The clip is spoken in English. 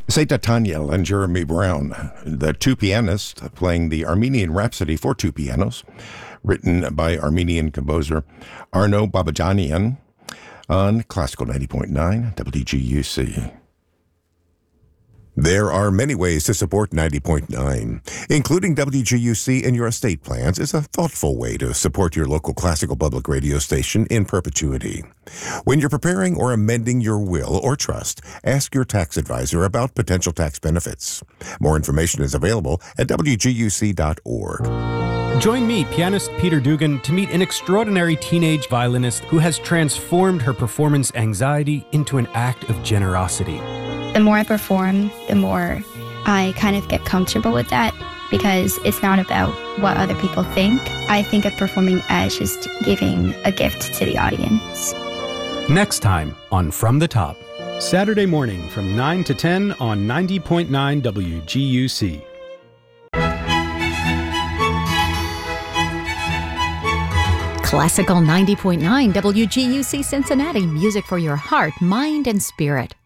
Seda Tanyel and Jeremy Brown, the two pianists playing the Armenian Rhapsody for two pianos, written by Armenian composer Arno Babajanian on Classical 90.9 WGUC. There are many ways to support 90.9. Including WGUC in your estate plans is a thoughtful way to support your local classical public radio station in perpetuity. When you're preparing or amending your will or trust, ask your tax advisor about potential tax benefits. More information is available at WGUC.org. Join me, pianist Peter Dugan, to meet an extraordinary teenage violinist who has transformed her performance anxiety into an act of generosity. The more I perform, the more I kind of get comfortable with that because it's not about what other people think. I think of performing as just giving a gift to the audience. Next time on From the Top. Saturday morning from 9 to 10 on 90.9 WGUC. Classical 90.9 WGUC Cincinnati. Music for your heart, mind, and spirit.